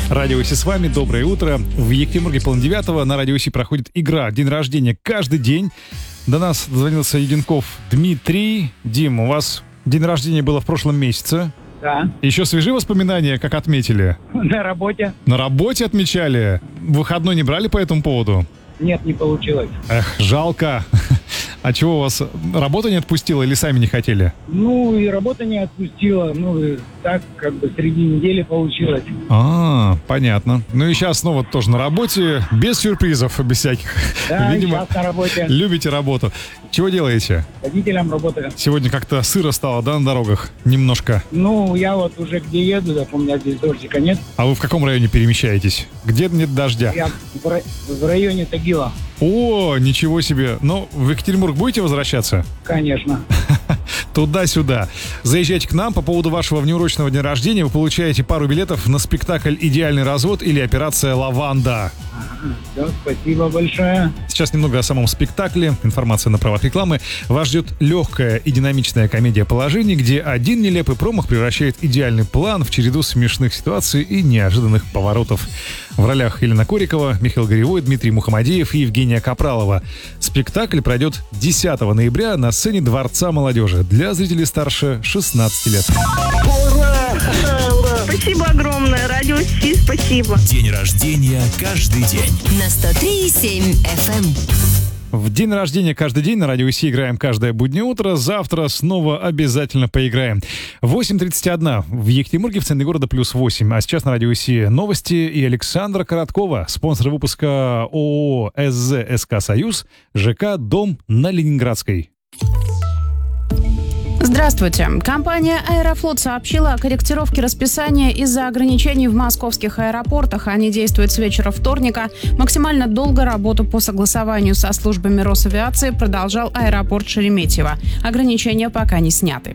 Радио Си с вами, доброе утро. В Екатеринбурге 8:30 на Радио Си проходит игра «День рождения» каждый день. До нас дозвонился Единков Дмитрий. Дим, у вас день рождения было в прошлом месяце. Да. Еще свежие воспоминания, как отметили? На работе. На работе отмечали? Выходной не брали по этому поводу? Нет, не получилось. Эх, жалко. А чего, вас работа не отпустила или сами не хотели? Ну, и работа не отпустила. Ну, и так, как бы, среди недели получилось. Понятно. Ну и сейчас снова тоже на работе, без сюрпризов, без всяких. Да, Видимо, сейчас на работе. любите работу. Чего делаете? Водителем работаю. Сегодня как-то сыро стало, да, на дорогах? Немножко. Ну, я вот уже где еду, так у меня здесь дождика нет. А вы в каком районе перемещаетесь? Где нет дождя? Я в районе Тагила. О, ничего себе. Ну, в Екатеринбург будете возвращаться? Конечно. Туда-сюда. Заезжайте к нам. По поводу вашего внеурочного дня рождения вы получаете пару билетов на спектакль «Идеальный развод» или «Операция Лаванда». Все, спасибо большое. Сейчас немного о самом спектакле. Информация на правах рекламы. Вас ждет легкая и динамичная комедия положений, где один нелепый промах превращает идеальный план в череду смешных ситуаций и неожиданных поворотов. В ролях Елена Корикова, Михаил Горевой, Дмитрий Мухамадеев и Евгения Капралова. Спектакль пройдет 10 ноября на сцене Дворца молодежи для зрителей старше 16 лет. Спасибо огромное. Радио Си, спасибо. День рождения каждый день. На 103,7 FM. В день рождения каждый день на Радио Си играем каждое буднее утро. Завтра снова обязательно поиграем. 8:31 в Екатеринбурге, в центре города +8. А сейчас на Радио Си новости и Александра Короткова, спонсор выпуска ООО СЗ «Союз», ЖК «Дом» на Ленинградской. Здравствуйте. Компания «Аэрофлот» сообщила о корректировке расписания из-за ограничений в московских аэропортах. Они действуют с вечера вторника. Максимально долго работу по согласованию со службами Росавиации продолжал аэропорт Шереметьево. Ограничения пока не сняты.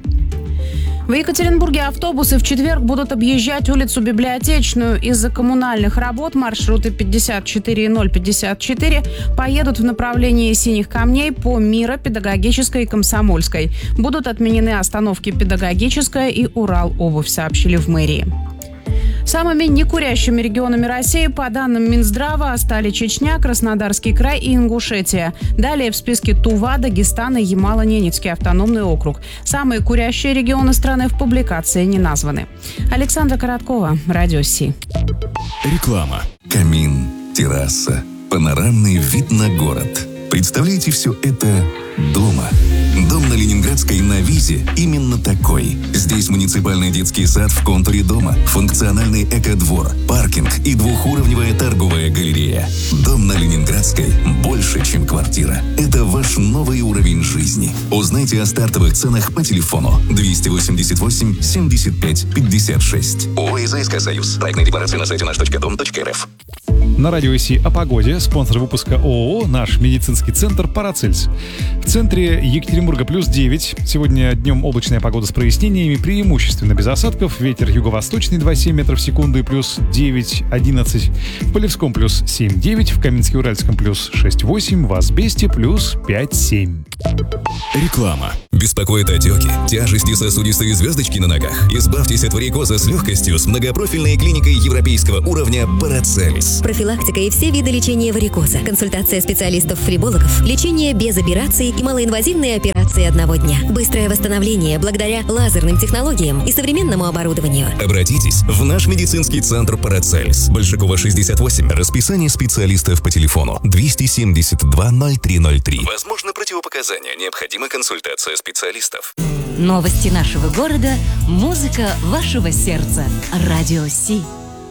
В Екатеринбурге автобусы в четверг будут объезжать улицу Библиотечную. Из-за коммунальных работ маршруты 54 и 054 поедут в направлении Синих Камней по Мира, Педагогической и Комсомольской. Будут отменены остановки Педагогическая и Урал-Обувь, сообщили в мэрии. Самыми некурящими регионами России, по данным Минздрава, стали Чечня, Краснодарский край и Ингушетия. Далее в списке Тува, Дагестан и Ямало-Ненецкий автономный округ. Самые курящие регионы страны в публикации не названы. Александра Короткова, Радио Си. Реклама. Камин, терраса, панорамный вид на город. Представляете все это дома. Дом на Ленинградской на Визе именно такой. Здесь муниципальный детский сад в контуре дома, функциональный экодвор, паркинг и двухуровневая торговая галерея. Дом на Ленинградской больше, чем квартира. Это ваш новый уровень жизни. Узнайте о стартовых ценах по телефону 288 75 56. ООО СЗ «Союз». Проектная декларация на сайте наш.дом.рф. На Радио Си о погоде. Спонсор выпуска ООО «Наш медицинский центр Парацельс». В центре Екатеринбурга +9. Сегодня днем облачная погода с прояснениями, преимущественно без осадков. Ветер юго-восточный 2,7 метров в секунду и +9-11. В Полевском +7-9, в Каменске-Уральском +6-8, в Асбесте +5-7. Реклама. Беспокоит отеки, тяжести, сосудистые звездочки на ногах? Избавьтесь от варикоза с легкостью с многопрофильной клиникой европейского уровня Парацельс. Профилактика и все виды лечения варикоза. Консультация специалистов-флебологов. Лечение без операций и малоинвазивные операции одного дня. Быстрое восстановление благодаря лазерным технологиям и современному оборудованию. Обратитесь в наш медицинский центр Парацельс. Большакова, 68. Расписание специалистов по телефону 272 0303. Возможно, противопоказания. Необходима консультация специалистов. Новости нашего города. Музыка вашего сердца. Радио Си.